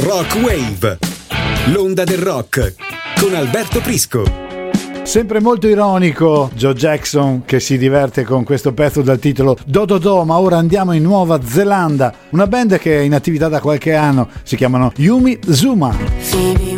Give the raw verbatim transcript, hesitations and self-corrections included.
Rock Wave, l'onda del rock con Alberto Prisco. Sempre molto ironico Joe Jackson, che si diverte con questo pezzo dal titolo Do Do Do. Ma ora andiamo in Nuova Zelanda, una band che è in attività da qualche anno, si chiamano Yumi Zuma.